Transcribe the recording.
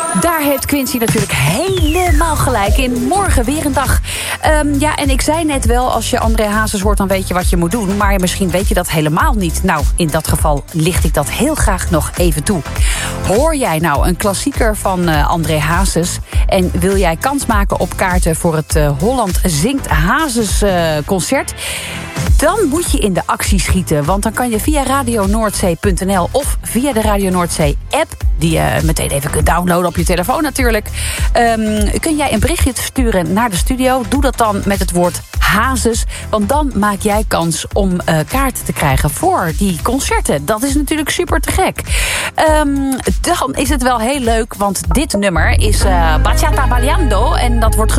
Daar heeft Quincy natuurlijk helemaal gelijk in. Morgen weer een dag. Ja, en ik zei net wel, als je André Hazes hoort, dan weet je wat je moet doen. Maar misschien weet je dat helemaal niet. Nou, in dat geval licht ik dat heel graag nog even toe. Hoor jij nou een klassieker van André Hazes en wil jij kans maken op kaarten voor het Holland Zingt Hazes concert? Dan moet je in de actie schieten. Want dan kan je via radionoordzee.nl of via de Radio Noordzee app, die je meteen even kunt downloaden op je telefoon natuurlijk, kun jij een berichtje sturen naar de studio. Doe dat dan met het woord Hazes. Want dan maak jij kans om kaarten te krijgen voor die concerten. Dat is natuurlijk super te gek. Dan is het wel heel leuk, want dit nummer is Bachata Baleando. En dat wordt